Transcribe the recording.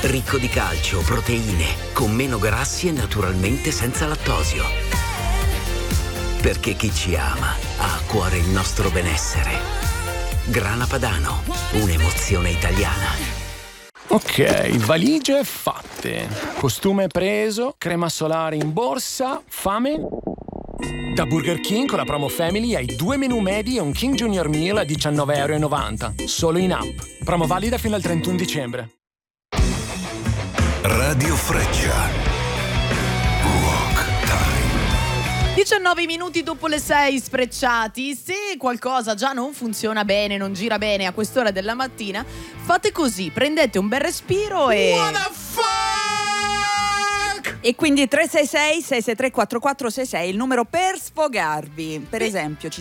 Ricco di calcio, proteine, con meno grassi e naturalmente senza lattosio. Perché chi ci ama ha a cuore il nostro benessere. Grana Padano, un'emozione italiana. Ok, valigie fatte, costume preso, crema solare in borsa, fame? Da Burger King con la promo Family hai 2 menù medi e un King Junior Meal a €19,90, solo in app. Promo valida fino al 31 dicembre. Radio Freccia. Rock Time. 19 minuti dopo le 6 Sfrecciati. Se qualcosa già non funziona bene, non gira bene a quest'ora della mattina, fate così, prendete un bel respiro e... What the fuck? E quindi 366-663-4466 il numero per sfogarvi. Per esempio ci